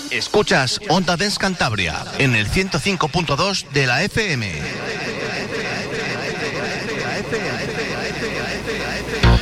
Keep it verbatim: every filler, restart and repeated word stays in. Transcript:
Escuchas Onda Dance Cantabria en el ciento cinco punto dos de la F M.